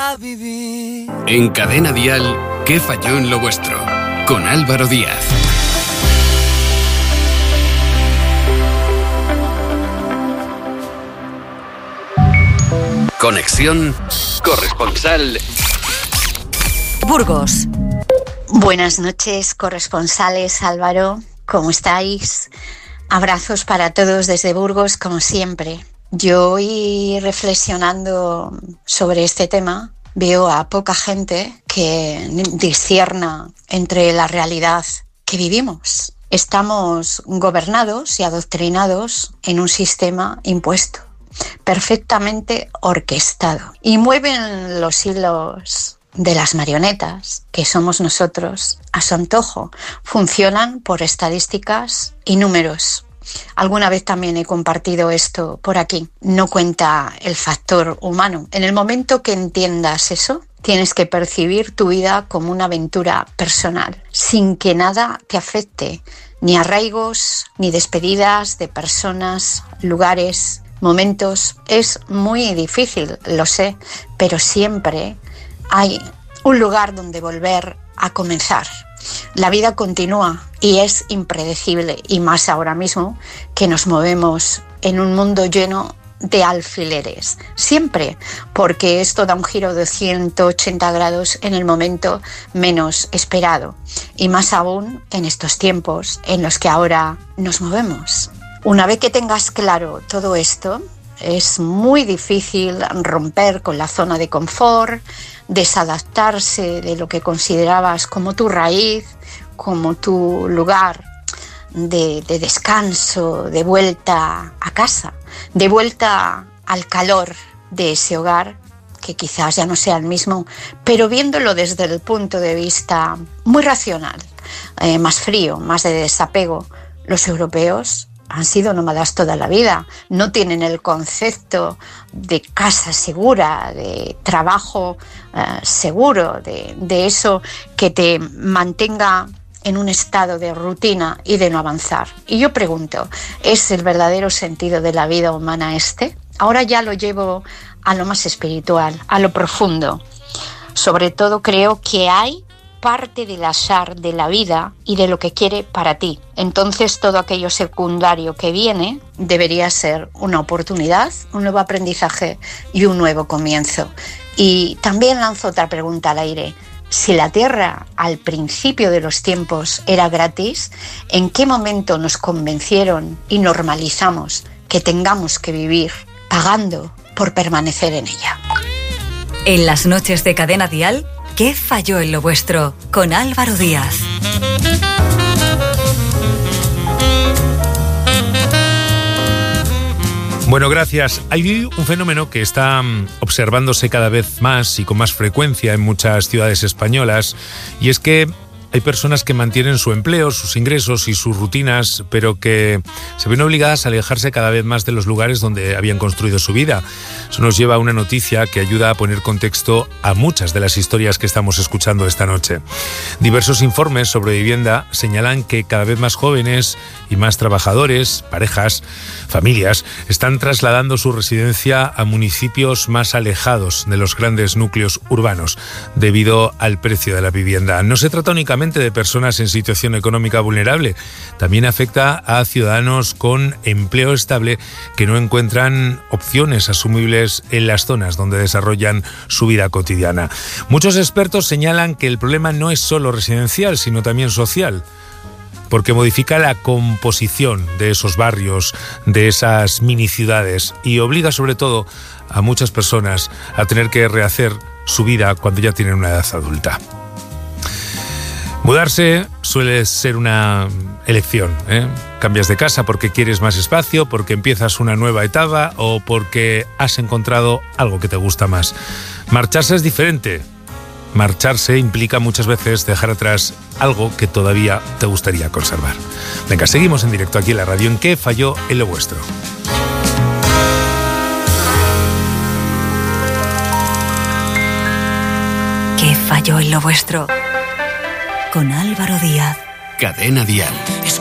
a vivir. En Cadena Dial, ¿qué falló en lo vuestro? Con Álvaro Díaz. Conexión corresponsal Burgos. Buenas noches, corresponsales. Álvaro, ¿cómo estáis? Abrazos para todos desde Burgos, como siempre. Yo hoy, reflexionando sobre este tema, veo a poca gente que discierna entre la realidad que vivimos. Estamos gobernados y adoctrinados en un sistema impuesto, perfectamente orquestado, y mueven los hilos de las marionetas, que somos nosotros, a su antojo. Funcionan por estadísticas y números. Alguna vez también he compartido esto por aquí. No cuenta el factor humano. En el momento que entiendas eso, tienes que percibir tu vida como una aventura personal, sin que nada te afecte, ni arraigos, ni despedidas de personas, lugares, momentos. Es muy difícil, lo sé, pero siempre hay un lugar donde volver a comenzar. La vida continúa y es impredecible, y más ahora mismo que nos movemos en un mundo lleno de alfileres. Siempre, porque esto da un giro de 180 grados en el momento menos esperado, y más aún en estos tiempos en los que ahora nos movemos. Una vez que tengas claro todo esto, es muy difícil romper con la zona de confort, desadaptarse de lo que considerabas como tu raíz, como tu lugar de descanso, de vuelta a casa, de vuelta al calor de ese hogar, que quizás ya no sea el mismo, pero viéndolo desde el punto de vista muy racional, más frío, más de desapego. Los europeos han sido nómadas toda la vida, no tienen el concepto de casa segura, de trabajo seguro, de eso que te mantenga en un estado de rutina y de no avanzar. Y yo pregunto, ¿es el verdadero sentido de la vida humana este? Ahora ya lo llevo a lo más espiritual, a lo profundo. Sobre todo creo que hay parte del azar de la vida y de lo que quiere para ti. Entonces todo aquello secundario que viene debería ser una oportunidad, un nuevo aprendizaje y un nuevo comienzo. Y también lanzo otra pregunta al aire. Si la Tierra al principio de los tiempos era gratis, ¿en qué momento nos convencieron y normalizamos que tengamos que vivir pagando por permanecer en ella? En las noches de Cadena Dial, ¿qué falló en lo vuestro? Con Álvaro Díaz. Bueno, gracias. Hay un fenómeno que está observándose cada vez más y con más frecuencia en muchas ciudades españolas, y es que hay personas que mantienen su empleo, sus ingresos y sus rutinas, pero que se ven obligadas a alejarse cada vez más de los lugares donde habían construido su vida. Eso nos lleva a una noticia que ayuda a poner contexto a muchas de las historias que estamos escuchando esta noche. Diversos informes sobre vivienda señalan que cada vez más jóvenes y más trabajadores, parejas, familias, están trasladando su residencia a municipios más alejados de los grandes núcleos urbanos debido al precio de la vivienda. No se trata únicamente de personas en situación económica vulnerable, también afecta a ciudadanos con empleo estable que no encuentran opciones asumibles en las zonas donde desarrollan su vida cotidiana. Muchos expertos señalan que el problema no es solo residencial, sino también social, porque modifica la composición de esos barrios, de esas mini ciudades, y obliga sobre todo a muchas personas a tener que rehacer su vida cuando ya tienen una edad adulta. Mudarse suele ser una elección, ¿eh? Cambias de casa porque quieres más espacio, porque empiezas una nueva etapa o porque has encontrado algo que te gusta más. Marcharse es diferente. Marcharse implica muchas veces dejar atrás algo que todavía te gustaría conservar. Venga, seguimos en directo aquí en la radio en ¿Qué falló en lo vuestro? ¿Qué falló en lo vuestro? Con Álvaro Díaz. Cadena Dial.